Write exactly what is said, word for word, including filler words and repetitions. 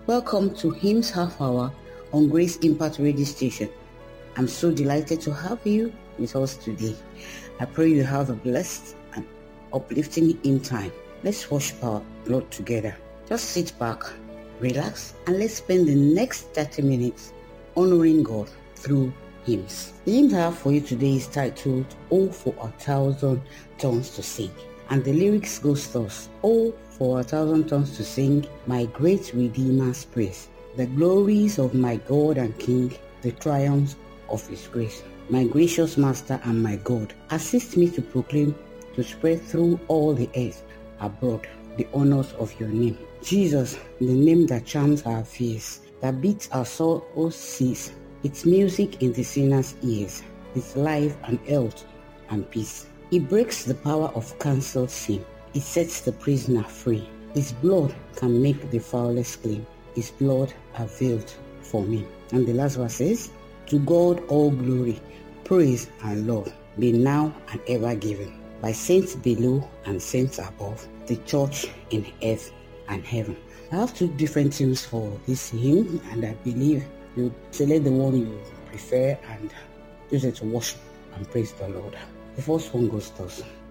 Welcome to Hymns Half Hour on Grace Impact Radio Station. I'm so delighted to have you with us today. I pray you have a blessed and uplifting hymn time. Let's worship our Lord together. Just sit back, relax, and let's spend the next thirty minutes honoring God through hymns. The hymn I have for you today is titled, "Oh, for a thousand tongues to sing." And the lyrics goes thus: "Oh, for a thousand tongues to sing my great Redeemer's praise, the glories of my God and King, the triumphs of his grace. My gracious Master and my God, assist me to proclaim, to spread through all the earth abroad the honors of your name. Jesus, the name that charms our fears, that beats our soul's seas, its music in the sinner's ears, its life and health and peace. It breaks the power of cancelled sin. It sets the prisoner free. His blood can make the foulest clean. His blood availed for me." And the last verse says, "To God all glory, praise and love be now and ever given, by saints below and saints above, the church in earth and heaven." I have two different tunes for this hymn, and I believe you select the one you prefer and use it to worship and praise the Lord. The first one goes thus.